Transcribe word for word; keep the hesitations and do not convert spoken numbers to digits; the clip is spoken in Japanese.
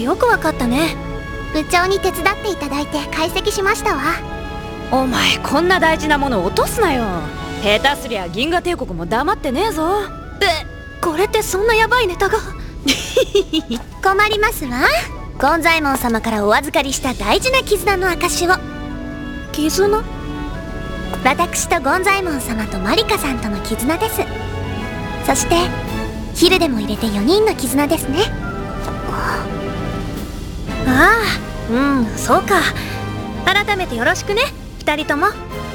てよくわかったね。 部長に手伝っていただいて解析しましたわ。 お前こんな大事なもの落とすなよ。下手すりゃ銀河帝国も黙ってねえぞ。え、これってそんなヤバいネタが困りますわ。ゴンザイモン様からお預かりした大事な絆の証を。 絆？ 私とゴンザイモン様とマリカさんとの絆です。そしてヒルでも入れてよにんの絆ですね。 ああ、うん、そうか。改めてよろしくね、ふたりとも。